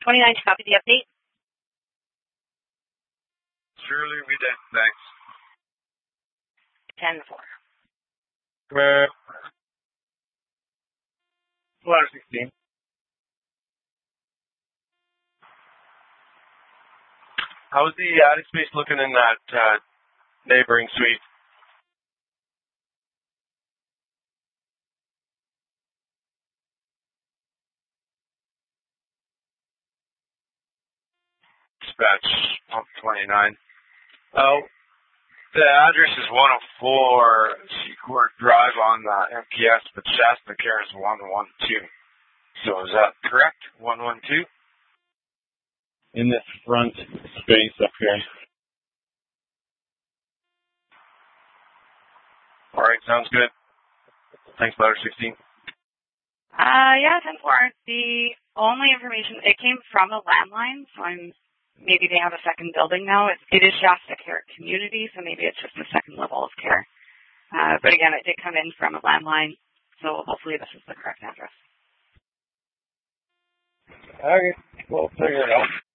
29 to copy the update. Surely we did. Thanks. 10-4. Ladder 16. How's the attic space looking in that neighboring suite? Dispatch pump 29. Oh, the address is 104 Seacourt Drive on MPS, but Shasta Care is 112. So is that correct? 112? In this front space up here. All right, sounds good. Thanks, Ladder 16. Yeah, 10-4. The only information, it came from a landline, so maybe they have a second building now. It is Shasta Care Community, so maybe it's just the second level of care. But again, it did come in from a landline, so hopefully this is the correct address. Okay, we'll figure it out.